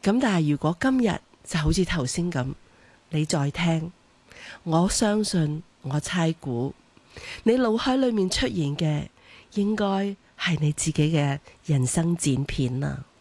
咁但係如果今日就好似頭先咁，你再聽，我相信我猜估，你腦海裏面出現嘅應該係你自己嘅人生剪片啦。